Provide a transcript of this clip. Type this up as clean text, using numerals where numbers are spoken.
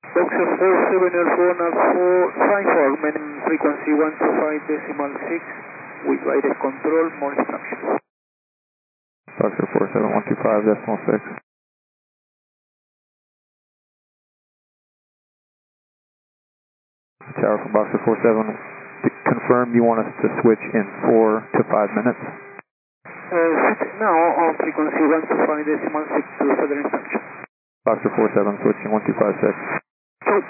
Boxer 47 Airborne Alpha 54, main frequency 125.6 with direct control, more instruction. Boxer 47125.6. Tower from Boxer 47, to confirm you want us to switch in 4 to 5 minutes? Now on frequency 125.6 to further instruction. Boxer 47 switching 1256.